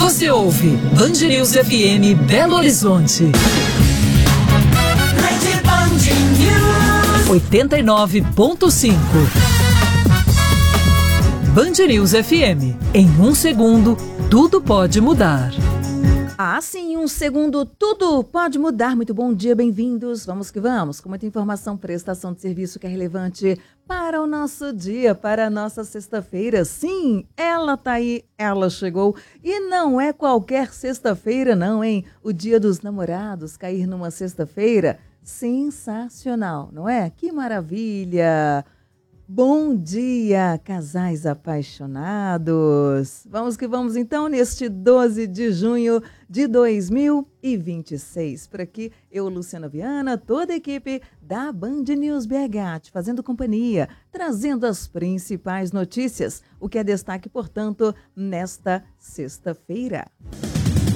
Você ouve Band News FM Belo Horizonte. 89.5. Band News FM. Em um segundo, tudo pode mudar. Ah, sim, um segundo, tudo pode mudar. Muito bom dia, bem-vindos. Vamos que vamos, com muita informação, prestação de serviço que é relevante para o nosso dia, para a nossa sexta-feira. Sim, ela tá aí, ela chegou. E não é qualquer sexta-feira, não, hein? O Dia dos Namorados cair numa sexta-feira, sensacional, não é? Que maravilha! Bom dia, casais apaixonados! Vamos que vamos então, neste 12 de junho de 2026. Por aqui, eu, Luciana Viana, toda a equipe da Band News BH, te fazendo companhia, trazendo as principais notícias, o que é destaque, portanto, nesta sexta-feira.